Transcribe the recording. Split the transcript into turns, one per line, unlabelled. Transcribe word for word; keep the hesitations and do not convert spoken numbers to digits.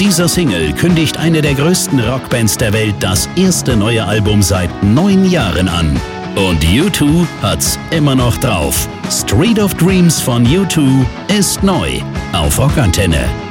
dieser Single kündigt eine der größten Rockbands der Welt das erste neue Album seit neun Jahren an. Und U zwei hat's immer noch drauf. Street of Dreams von U zwei ist neu auf Rockantenne.